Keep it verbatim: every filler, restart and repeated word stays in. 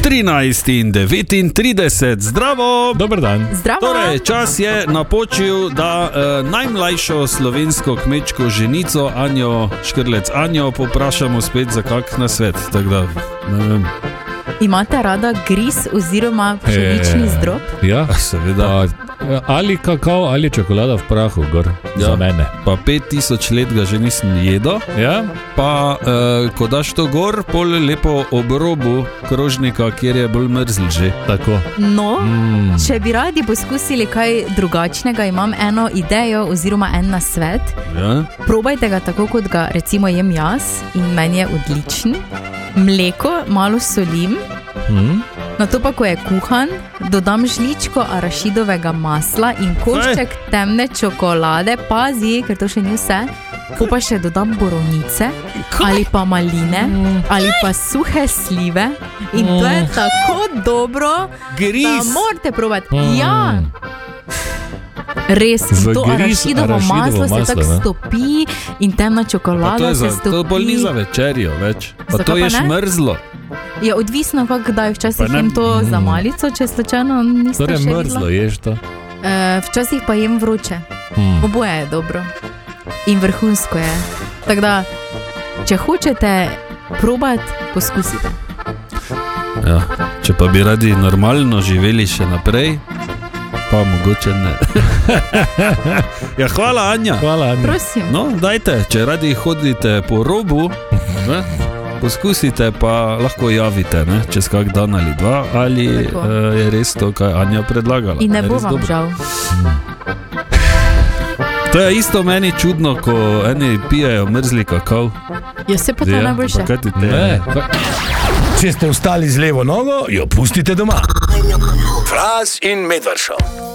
trinajst in devetintrideset, zdravo! Dober dan. Zdravo. Torej, čas je napočil, da uh, najmlajšo slovensko kmečko ženico Anjo Škrlec Anjo poprašamo spet za kak nasvet. Tako da, ne vem. Imate rada gris oziroma pšenični zdrob? Ja, seveda. Pa, ali kakao, ali čokolada v prahu, gor, ja. Za mene. Pa pet tisoč let ga že nisem jedel. Ja? Pa, uh, ko daš to gor, pol lepo ob robu krožnika, kjer je bolj mrzl že. Tako. No, Mm. če bi radi poskusili kaj drugačnega, imam eno idejo oziroma en nasvet. Ja? Probajte ga tako, kot ga recimo jem jaz in meni je odličen. Mleko malo solim, Mm. na to pa, ko je kuhan, dodam žličko arašidovega masla in košček temne čokolade. Pazi, ker to še ni vse. Ko pa še dodam borovnice ali pa maline ali pa suhe slive in to je tako dobro, Gris. da morate probati. Mm. Ja. Res, V to gris arašidovo arašidovo maslo se maslo, tako ne? stopi in temna Pa to, čokolada je se za, stopi. to bolj ni za večerjo več. Pa Zakaj to pa ješ ne? mrzlo. Je odvisno, kako daj. Včasih Pa ne- jem to za Mm. malico, če slučajno niste Torej še mrzlo videla. ješ to. E, včasih pa jem vroče. Mm. Oboje je dobro. In vrhunsko je. Tako da, če hočete probati, poskusite. Ja. Če pa bi radi normalno živeli še naprej, pa mogoče ne. Ja, hvala, Anja. Hvala, Anja. Prosim. No, dajte, če radi hodite po robu, ne, poskusite, pa lahko javite, ne, čez kak dan ali dva, ali Tako. uh, je res to, kaj Anja predlagala. In ne Je bo res vam dobro. žal. To je isto meni čudno, ko eni pijejo mrzli kakao. Ja, se pa to Ja, najboljše. pa kaj ti te? Ne, pa- Če ste vstali z levo nogo, jo pustite doma. Fras in Medvard Show.